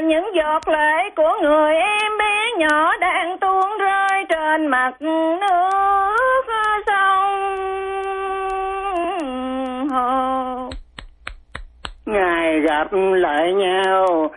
những giọt lệ của người em bé nhỏ đang tuôn rơi trên mặt nước sông hồ. Ngày gặp lại nhau